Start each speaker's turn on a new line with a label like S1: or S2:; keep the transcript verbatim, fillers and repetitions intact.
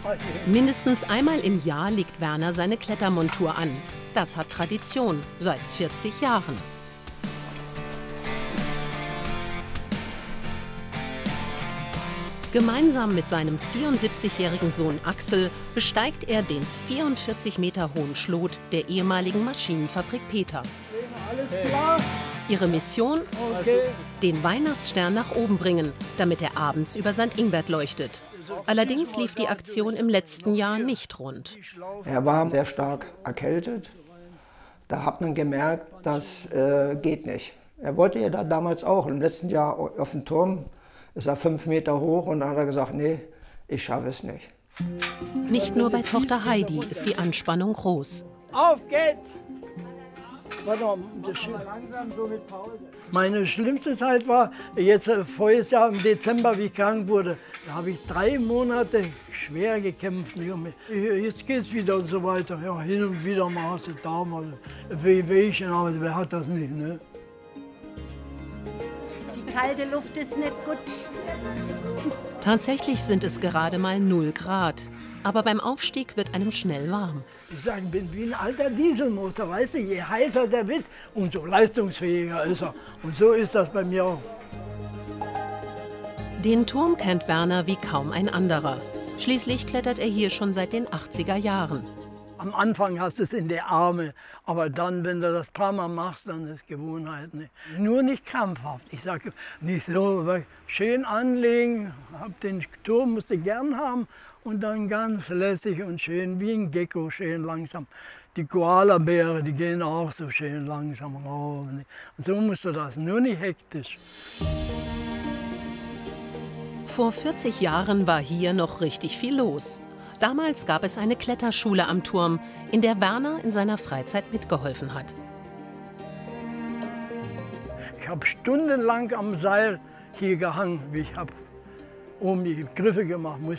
S1: Mindestens einmal im Jahr legt Werner seine Klettermontur an. Das hat Tradition, seit vierzig Jahren. Gemeinsam mit seinem vierundsiebzigjährigen Sohn Axel besteigt er den vierundvierzig Meter hohen Schlot der ehemaligen Maschinenfabrik Peter.
S2: Alles klar?
S1: Ihre Mission?
S2: Okay.
S1: Den Weihnachtsstern nach oben bringen, damit er abends über Sankt Ingbert leuchtet. Allerdings lief die Aktion im letzten Jahr nicht rund.
S3: Er war sehr stark erkältet. Da hat man gemerkt, das äh, geht nicht. Er wollte ja da damals auch, im letzten Jahr auf dem Turm, ist er fünf Meter hoch und da hat er gesagt, nee, ich schaffe es nicht.
S1: Nicht nur bei Tochter Heidi ist die Anspannung groß.
S2: Auf geht's! Warte mal, langsam so mit Pause. Meine schlimmste Zeit war jetzt äh, voriges Jahr im Dezember, wie ich krank wurde. Da habe ich drei Monate schwer gekämpft. Jetzt geht's wieder und so weiter. Ja, hin und wieder mal hast du da mal Wehwehchen, aber wer hat das nicht, ne?
S4: Die kalte Luft ist nicht gut.
S1: Tatsächlich sind es gerade mal null Grad. Aber beim Aufstieg wird einem schnell warm.
S2: Ich sage, ich bin wie ein alter Dieselmotor, weißt du, je heißer der wird, umso leistungsfähiger ist er. Und so ist das bei mir auch.
S1: Den Turm kennt Werner wie kaum ein anderer. Schließlich klettert er hier schon seit den achtziger Jahren.
S2: Am Anfang hast du es in der Arme, aber dann, wenn du das paar Mal machst, dann ist Gewohnheit. Ne? Nur nicht krampfhaft. Ich sage nicht so, schön anlegen, hab den Turm musst du gern haben und dann ganz lässig und schön, wie ein Gecko, schön langsam. Die Koalabären, die gehen auch so schön langsam rauf. Ne? So musst du das, nur nicht hektisch.
S1: Vor vierzig Jahren war hier noch richtig viel los. Damals gab es eine Kletterschule am Turm, in der Werner in seiner Freizeit mitgeholfen hat.
S2: Ich habe stundenlang am Seil hier gehangen. Ich habe oben die Griffe gemacht.